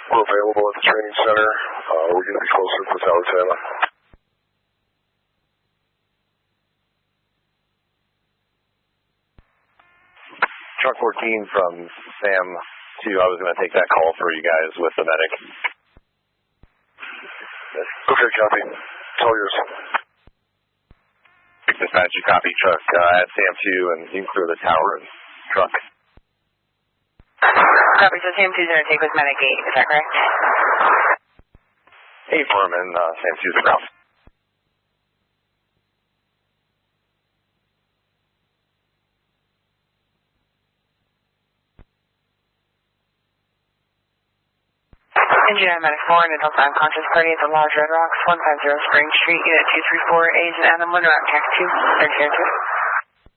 We're available at the training center. We're going to be closer to Tower Taylor. Truck 14 from Sam 2. I was going to take that call for you guys with the medic. Okay, copy. It's all yours. Dispatch, you copy truck at Sam 2, and you can clear the tower and truck. Copy, so Sam 2's going to take with medic 8, is that correct? 8 firm and Sam 2's around. Engineer Medic 4 and adult unconscious party at the Lodge Red Rocks, 150 Spring Street, Unit 234, A's and Adam, 1 route tax 2, 3002.